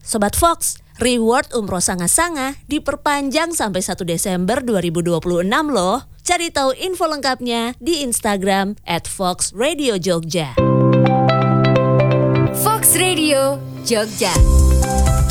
Sobat Fox, reward umroh sanga-sanga diperpanjang sampai 1 Desember 2026 loh. Cari tahu info lengkapnya di Instagram @foxradiojogja. Fox Radio Jogja.